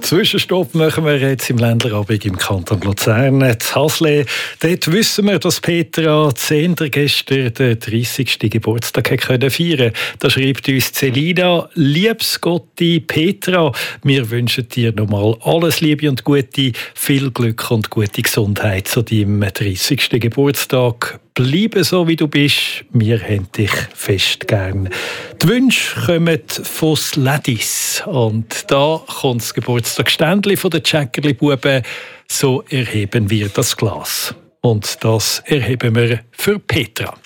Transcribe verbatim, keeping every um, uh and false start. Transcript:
Zwischenstopp machen wir jetzt im Ländlerabend im Kanton Luzern. In Hasle, dort wissen wir, dass Petra Zehnder gestern den dreißigsten Geburtstag feiern konnte. Da schreibt uns Celina: Liebes Gotti Petra, wir wünschen dir nochmal alles Liebe und Gute, viel Glück und gute Gesundheit zu deinem dreißigsten Geburtstag. Bleibe so, wie du bist. Wir haben dich fest gern. Die Wünsche kommen von Sladis. Und da kommt das Geburtstagsständchen von den Tschäckerli-Buben. So erheben wir das Glas. Und das erheben wir für Petra.